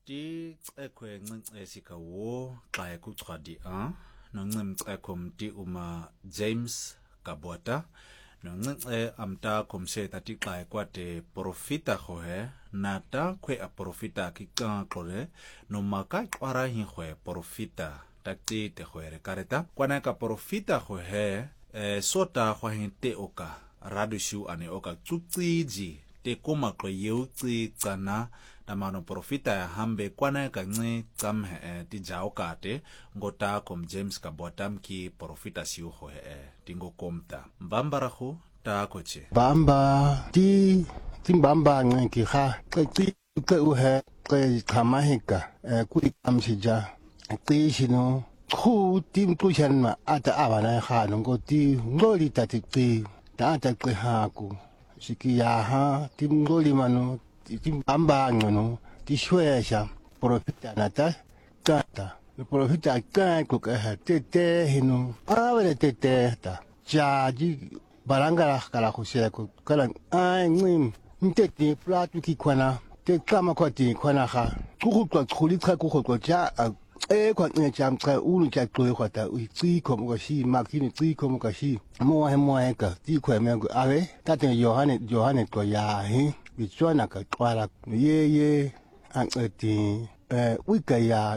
Ti ekwe ncincisika wo xa ekuchwadi a noncimceko mti uma James Kabota noncince amta komseta ti xa ekwate profita hohe nata kwe a profita kikangxole nomaka xwara hihwe profita takti hwere kareta kwana ka profita hohe sota hwahinte oka radushu ane oka tsutsiji te koma kwe yeuci tsana namano profita ya hambe kwana kanci tsam ti jaokate ngota kom James Kabota mki profita siu ho tingo komta mbambarahu ta koche bamba ti mbamba ngi kha ke uhe ke kamahika kuli amsija ti shino khu tim tushan ma ata abana kha ngo ti ngoli tati ta ke haku sikia ha tim ngoli mano tim bamba ngono ti shwesha profita nata tata profita ka ko ka tete hino awere tete ta jaji barangara kala khuseko kala ngim ntete platu ki kwana te kama kwati kwana kha kukhutwa khulitha kukhutwa ja kwa ncham ka ulu cha tlo khata utsi ko mo shi makini tsi ko mo shi mo ka ti kwa me ave tate Yohane to ya hi bichwana ka twala ye anti wika ya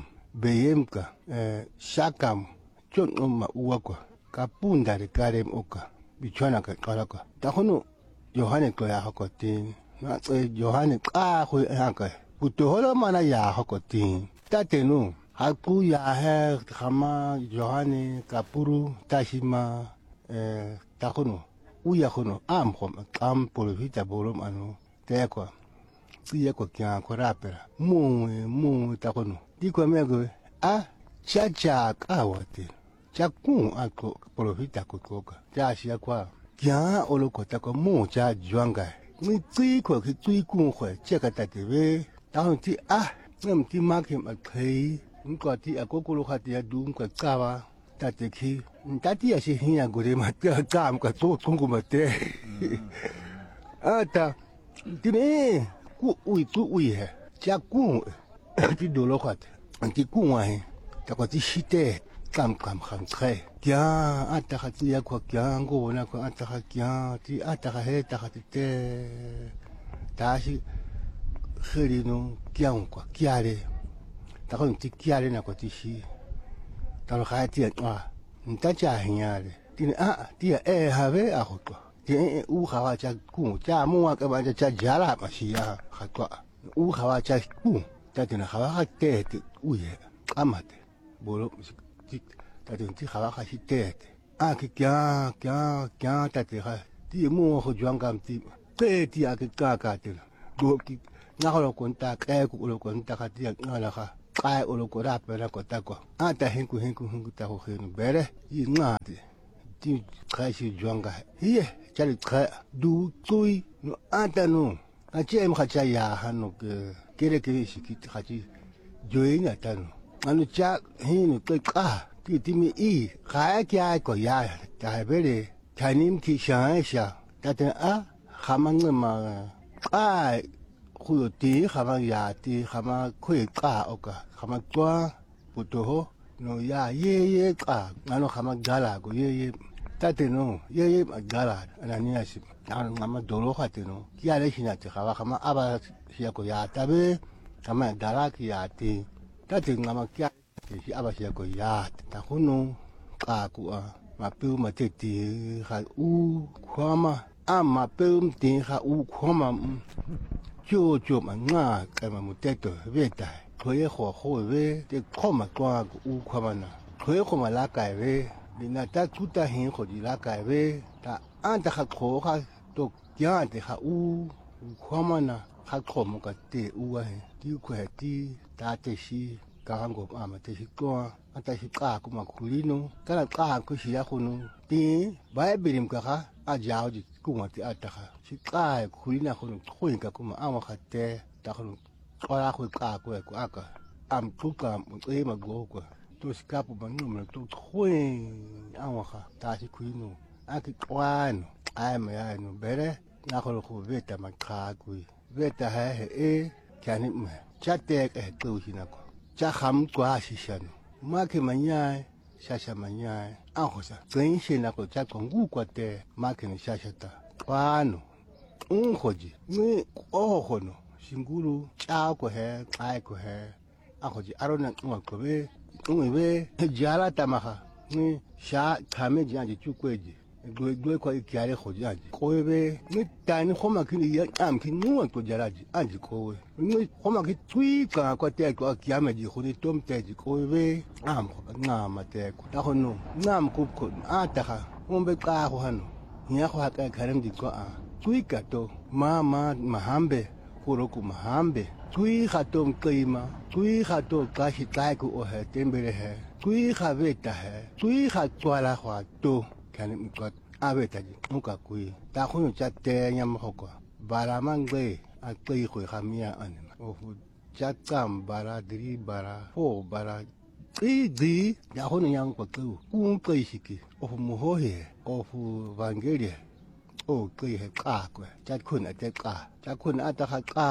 beyemka shakam chon ma uwako kapunda de karem oka bichwana ka twala ka tahono Yohane to ya hakoti na Yohane ka ho haka kutoholo mana ya hakoti tate no haku ya he kama Yohane kapuru tashima tahono uya hono am polivita bolom ano teko siya ko kya ko rapera mu tahono diko mego chacha kawate chaku ako polivita ko koka chashi kwa kya oloko tako mu cha jwanga ni tsiko ki tsiku khwe cheka tatebe tahon ti ti makim akai nko ti akokolo khati ya du nko tsawa tateki ntati ya shi hinya gore mata kam ka to tungu mate ata tine ku ui he cha ku ti dolo khate anti ku wa he ta ko ti shite kam kham khe kya ata khati ya ko kya ngo na ko ata kya ti ata he ta khati te ta shi khirino kya ko kya re ta ko ti kya re na ko ti shi ta lo khati ntacha hinyale tini tia have akhotwa ti u khawa cha ku cha mu ka ba cha jala mashiya khatwa u khawa cha ku ta tina khawa ka te u ye amate bolo ta ti khawa ka shi te ki kya ta ti ha ti mu ho jwanga mti ti ka ti do ki na ho ko nta ka ku lo ko nta ka ti na kha kai oloko rapera kotako ata hinku ta ho hinu bere yi ngati ti kashi jwanga ye chali kha du tsui no ata no ache em khacha ya hanu ke kere shiki khachi joina tano anu cha hinu to ti mi kha kya ko ya ta bere tanim ki sha ta khamang ma kuyo ti khama ya ti khama kwe oka khama twa putoho no ya ye ngano khama gala go ye tate no ye gala anani asi ngama dolo khate no kia le hina ti khama aba sia ko ya tabe khama gala ki ya ti tate ngama kia ti aba sia ko ya ta kuno ku ma pu ma ti kha khama ama pu ti kha khama jo ma nga ka ma muteto veta khoye ho ve te khoma kwa u khomana khoye khoma la ka ve dina ta tuta hin kho di la ka ve ta anta kha kho kha to kya te kha u khomana kha khomo ka te u wa he ti khwe ti ta te shi ka ngo ama te shi kwa ata shi ka ku ma khulino kana ka ku shi ya khono ti ba birim ka kha a jaw ji kuma ti ataka shi kai khulina khono khoinka kuma ama khate ta khono ora khu ka ko aka am tuka e mago ko to skapu banum to khoin ama kha ta shi khuino aki kwano ai ma ya no bere na khono khu veta ma kha ku veta he kani Chatek Tauhinako. Chaham Quashishano. Make Manyai, Shasha Manyai, Ahosa. Train Shenako Chakongu Quate, Makin Shashata. Quano. Unhoji. Me Ohono. Singuru, Chako hair, Aiko hair. Ahoji Arona Unkobe. Unwe, Jala Tamaha. Me Sha Kame Janji Chukweji. Gwe kwa ikiare hojaji kowe ni tani khoma kini ya amki nuwa to jaraji anji kowe ni khoma ki tui ka kwa te kwa kiame ji khuni tom teji kowe am ngama te ko ta hono ngam ku ko ata umbe ka ho hano nya ko ka kharem di ko a tui ka to mahambe kuroku mahambe tui khatom klima tui khato ka shi kai ku o he tembere he tui khaveta he tui khatwala khwa to kani mkot abetaji muka kui ta khunu chatte nyam hoko bara mangbe akui khu khamia anima ofu chatam bara dri bara ho bara di ya khunu yang ko tu kun kai shiki ofu muhohe ofu vangelia o kai he ka ko chat khun ate ka chat khun ata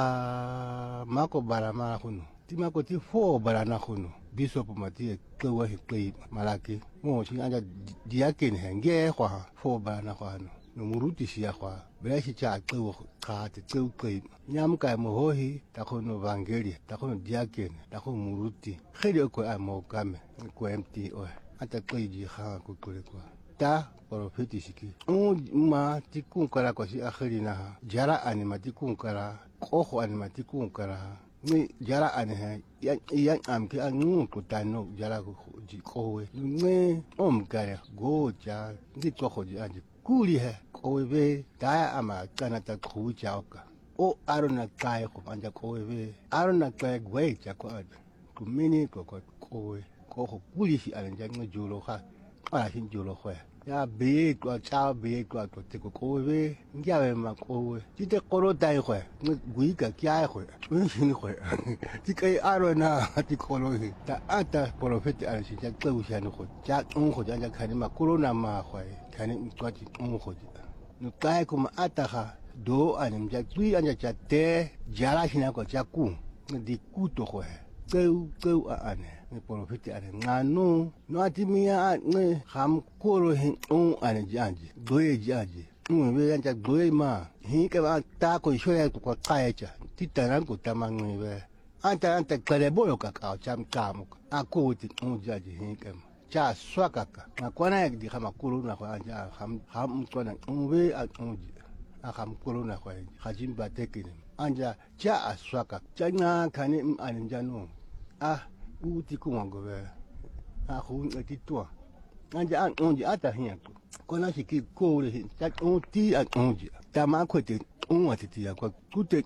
ka mako bara ma khunu timako ti fo bara na khunu Bishop Mati Kawa Hikli Malaki, Mo, she under Diakin Henge, for Banahano, no Muruti Siahua, Brashicha, Kat, Tilklip, Yamka Mohohi, Tahono Vangeli, Tahon Diakin, Tahon Muruti, Helioko Amo Game, Quempty or at a Klaji Hakukurikwa. Ta or Fetisiki. Oh, Ma Tikun Karakosi Aherina, Jara Animatikun Koho Animatikun ni jara ane yan amki anu kutano jara kowe ni omkare goja ndi tohoji anje kuli he kowe be ta ama kanata kuchauka o arona kai ko anja kowe be arona kai gwe cha ko kumini ko kowe ko kuli shi anja ngujulo ha ala hin julo ho ya be ko cha be ko te ko kowe ngiawe ma kowe tite koro dai ho gui ka kya ho shin ho ti kai arona ti kolo ta ata profeti ala shi ta tsu shan ho cha ho ja khani ma corona ma ho khani ko ti ho no kai ko ma ata ha do anim ja tui anja cha te jara hina ko cha ku di kuto ho Go ane ni profeti ane nganu no atimia ne ham koro hin on ane janji doye janji we yanja doye ma hin ke ba ta ko shoya ko kaecha titaran ko tamangwe we anta kare ka cham cham akoti on janji hin ke cha swakaka na kwana di kama koro na ko anja ham kwana we atonji ham koro na ko hajim batekini anja cha aswaka changa kani ane janu uti kuwango be hu etitwa anja onji ata hiako kona shiki ko le ta onti onji tama kwete onwatiti ya kwa kute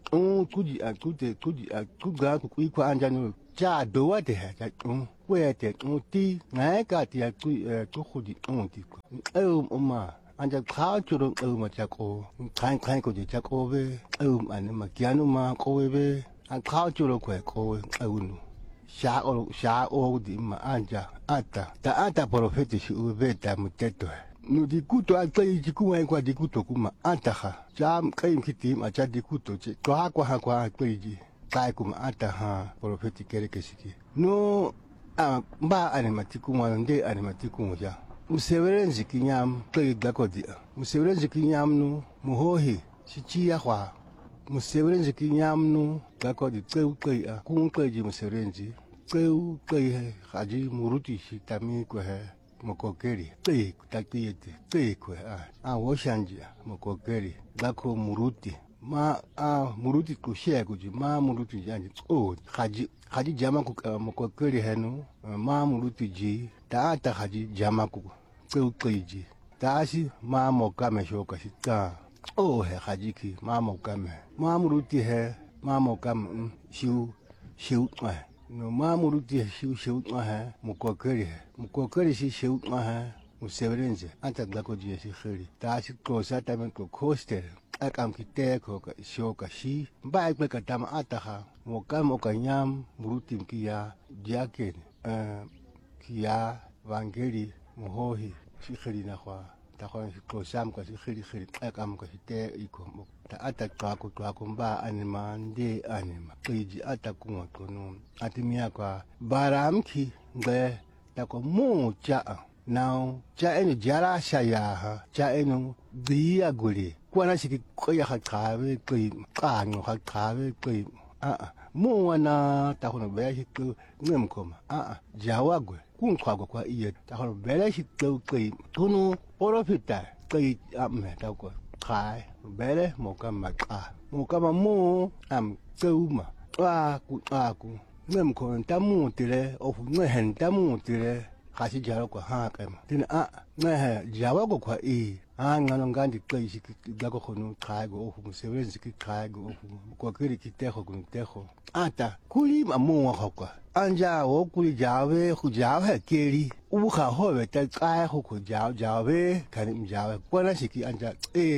kuji kuga ku anja no cha do wate ha ta wete onti na ka ti ku khudi onti ko oma anja kha churo ma cha ko kan ko je cha ko be ane ma kianu ma ko be an kha churo ko no Sha o di ma anja ata profeti shi ubeta muteto no dikuto akai jikuwa kwa dikuto kuma ata ha jam kai kiti ma cha dikuto che kwa akai ji kai kuma ata ha profeti kere kesiki no ba animatiku nde animatiku ja museverenzi kinyam kai dakodi museverenzi kinyam no muhohi sichi ya kwa museverenzi kinyam no dakodi kai kun kai ji museverenzi kai haji muruti shi tami ko he mokokeri kai takiyete ko wo shanji mokokeri dako muruti ma muruti ko she ko ji ma muruti janji haji jama ko mokokeri henu ma muruti ji ta haji jama ko kai ji ta shi ma mokame shoka shi ta he haji ki ma mokame ma muruti he ma mokam shiu no mamuruti shiu ha mukokeri shi shiu ha museverenze anta dako ji shi khiri ta shi ko sa ta men ko coaster akam kite ko ka shoka shi ba ek ka tama ata ha mokam ka nyam muruti mkia jaken kia vangeli muhohi shi khiri na kwa ta ko sam ko shi khiri akam ko te iko ta ata xaku mba anima ndi anima qiji ata kunga qono atimia kwa baramki ngbe ta ko mu cha now cha enu jara shaya ha cha enu dia guri kwana siki qoya ha qabe qi qango ha qabe qi mu wana ta kono be shi tu ngem koma jawagwe kun kwa iye ta kono be shi tu qi tunu profita qi amme ta ko khai bele mo kama mu am tuma ku ngem ko tamu tire of ngehen tamu tire kasi jaro ko ha kama tin ngehe jawa ko kwa ngano ngandi qi shi ga ko no khai go of musebenzi ki khai go of ko kiri ki teho ku teho ata kuli mamu ko anja o kuli jawe khu jawe keri u kha ho ta kai ho ku jawe kan jawe ko na shiki anja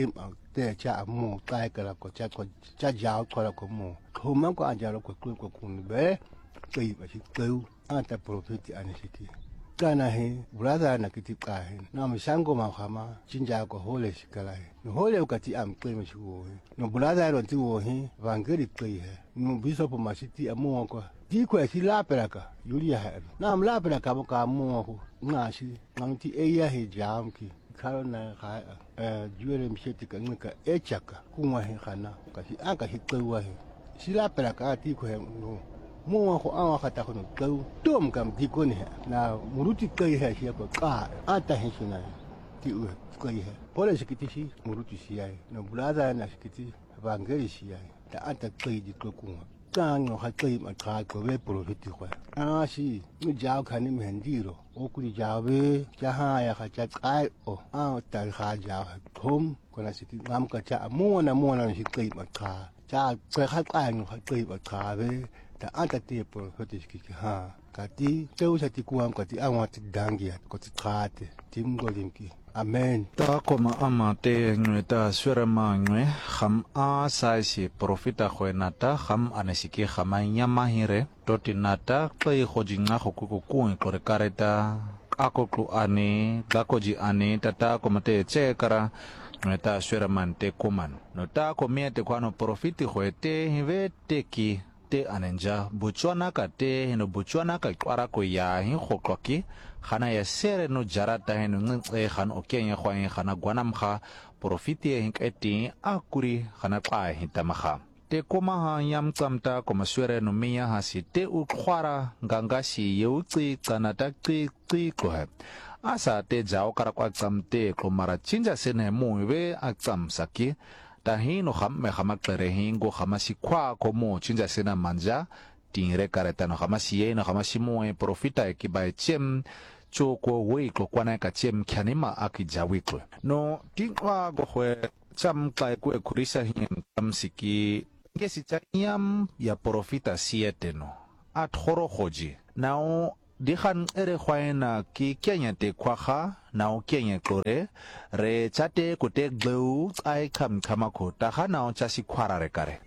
te cha mu kai kala ko cha jaw ko ko mu ko man ko anja ko kun be kai ba shi kai ata profeti anishiki kana he brother na kiti kai na mshango mahama chinja ko hole shikala no hole ukati am kai ma shi wo no brother ro ti wo he vangeli kai he no bishop ma shi ti amu ko di ko shi la peraka yuri ha na am la peraka mo ka mu ko na shi ngam ti eya he jam ki karo na ha juere msheti ka ngka echaka kunwa he kana ka shi aka shi kai wa he shi la peraka ti ko he no mo ko kata ko no tom kam di ko ne na muruti kai he shi ko ka ata he shi na ti u kai he pole shi kiti shi muruti shi ai no brother na shi kiti vangeli shi ai ta ata kai di ko kunwa no ha kai ma ka ko be profiti ko shi ni jaw khani mendiro o kuri jawe jaha ya kha cha kai o ta kha jaw thom ko na shi ngam ka cha mo na shi kai ma ka cha kha kai no ha kai ma ka be ta ata te profiti ki ha ka ti teu sa ti kuam ka ti awa ti dangia ko ti trate tim go limki amen ta koma amate ngwe ta swera mangwe kham a sai si profita khoenata kham anesiki khama nyama hire toti nata kai khojinga khoku ku ko kareta akoklu ane gakoji ane tata komate che kara ngeta swera mante koman no ta komiete kwano profiti khoete hive teki te anenja buchwana ka te no buchwana ka kwara ko ya hin khokloki khana ya sere no jarata hin ngce khan okenya khwain khana gwanam kha profiti hin keti akuri khana qa hin tamakha te koma ha yam tsamta koma swere no miya ha si te u khwara nganga si yeuci tsanata qi ko he asa te jao kara kwa tsamte ko mara chinja sene muwe atsam saki tahino khamme khamakere hingo khamasi kwa komo chinja sena manja tingre kareta no khamasi ye no khamasi mo profita ekiba chem choko we ko kwana ka chem kyanima akijawiko no tingwa go khwe cham kai ku kurisa hin tamsiki ngesi cha yam ya profita siete no at khoro khoji nao dikhan ere khwaena ki kenya te khwaha nao kenya kore re chate kote gleu ai kham khamako ta khana cha si khwara re kare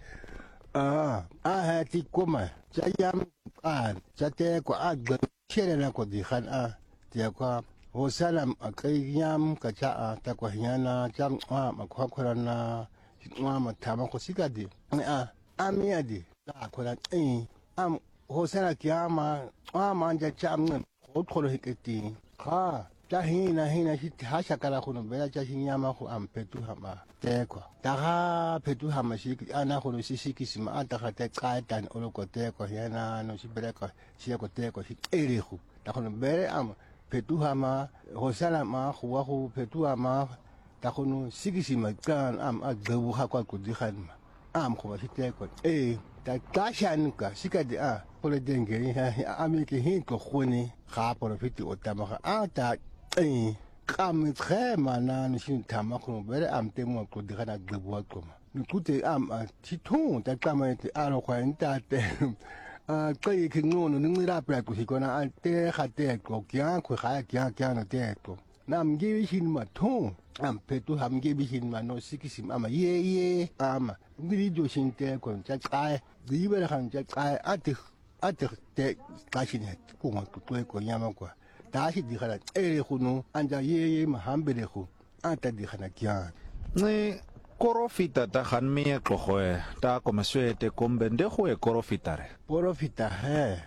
ha ti koma cha yam chate ko agbe chere na ko dikhan ti kwa ho salam akai yam ka cha ta ko hiana cham ma khwakhora na ma tama ko sikadi amiadi ta ko la am hosana kiama manja chamne kholo hiketi kha tahina shi hasha kala khono bela cha nyama khu ampetu hama tekwa taha petu hama shi ana khono sisi kisima ata khate qatan oloko tekwa yana no shi beleka shi ko tekwa shi erehu ta khono bele am petu hama hosana ma khuwa khu petu hama ta khono sikisima kan am agbu ha kwa kudikhan am khuwa shi tekwa ta kashan ka sikadi pole dengeri amike hin ko khone kha profiti otama ta kam khema na nishin tama ko bere am temo ko digana gbo ko ni kute am titon ta kama te aro kwa nta te kai ki ngono ni ra pra ko sikona te khate ko kya ko kya no te ko nam gi hin ma ton am petu ham gi hin ma no sikisim ama ye ama ngiri jo shin te ko cha cha di bere khan cha cha ate te kashinet ko ma ko nyama kwa tashi di khala ere khuno anja ye mahambele khu ata di khana kya ne korofita ta gan meetlogoe ta komaswete kombende go e korofitare Porofita he.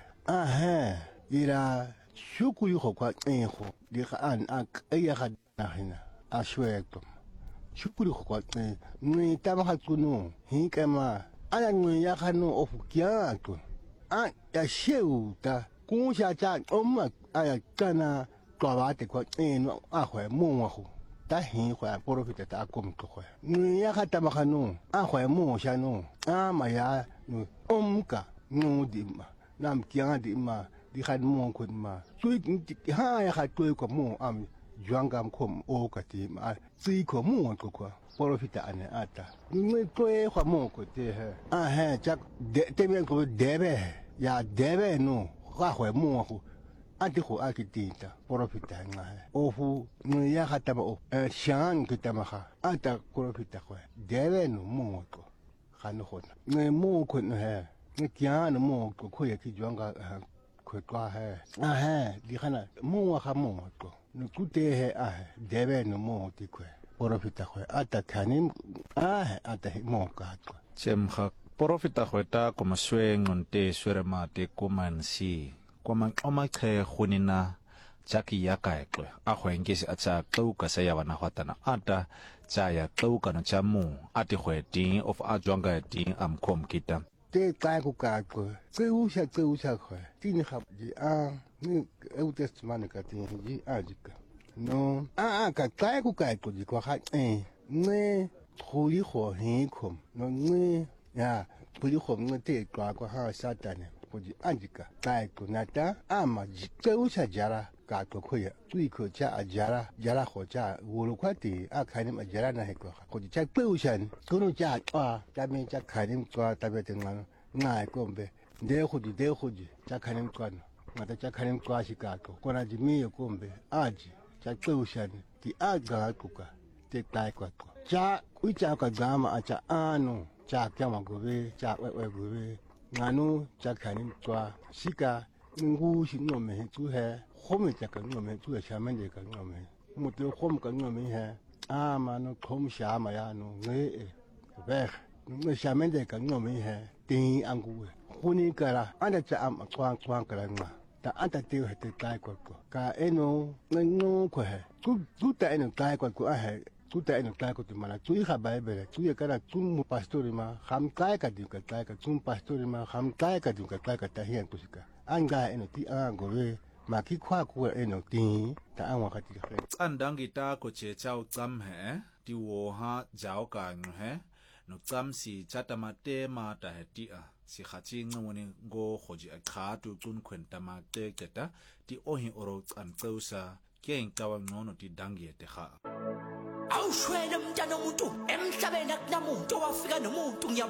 Ira shukuri go kwa ego. Di ga an ak eya ga nagina. A shweto. Shukuri go kwa ni tama ga tsuno. Hinkema. Ala ngi ya ga no ofukia to. Ya sheuta. Ku sha cha oma aya kana twabate kwa no ahwe mo ho. Ta hin kwa porofita ta kom to kwa. Ni ya ga tama ga no. Ahwe mo sha no. Maya no omka no dimma. Nam kianga dimma. Di had mo kun ma. Sweet ha ya had to ko mo juangam kom o kati ma. Si ko mo ko ko. Porofita ane ata. Ni to e ko mo ko te he. Jak te men ko debe. Ya debe no. Ga hwe mo ko. Ati ko akitinta. Porofita nga he. Ofu ni ya hata ba o. Shan kitama ha. Ata porofita ko. Debe no mo ko. Khano khona. Ni mo ko no he. Ni kiana mo ko ko ya ki juanga kwa di kana mo ga mo to no kute debe no mo ti kwe porofita kwe ata khanim ata mo ka to chemha porofita khweta komaswe ngonte swere mate komansi kwama omakhe khunina jaki yakaekwe a khwengisi acha qouka sa ya bana hwatana ata cha ya qouka no chamu ati khweti of ajwanga ti amkhom kita te kai ku ka ko tseu sha kho ti ni khap ji ni eu testimony ka ti ji ajika no ka kai ku ka ko ji ko ha ne kholi kho he khom no ne ya kholi khom ne te kwa ko ha satane ko ji ajika kai ko nata ama ji tseu sha jara ka ko ko ya tui ko cha jara kho cha wo lo kwa ti kai ni ma jara na he ko ji cha tseu shan ko no cha ta me cha kai ni kwa ta be ten ngai kombe de khudi cha khanem kwana ngata cha khanem kwa shikato kona jimi kombe aji cha tsushani ti aga kuka te tai kwa cha ucha ka gama acha ano cha kyama gobe cha wewe gobe nganu cha khanem kwa shika ngu shi no me tu he khome cha ka no me tu cha mende ka no me mutu khom ka no me he ma no khom sha ma ya no nge ve no sha mende ka no me he ting angu khuni kara anda cha am twang kara nga ta anta te he te kai ko ka eno no ko he tu ta eno kai ko tu ta eno kai ko tu mana tu ha bible tu ye kara tu mu pastori ma ham kai ka di ka kai ka tu pastori ma ham kai ka di ka kai ka ta hian kusika anga eno ti ango we ma ki khwa ko eno ti ta anwa ka ti kha tsandangi ta ko che chao tsam he ti wo ha jao ka ngu he no tsamsi chatamate mata hetia si khachi ngwoni go khoji akha tu tun khwenta ma te keta ti ohi oro tsan tseusa keng tawa ngono ti dangi te kha awushwele mntana umuntu emhlabeni akunamuntu owafika nomuntu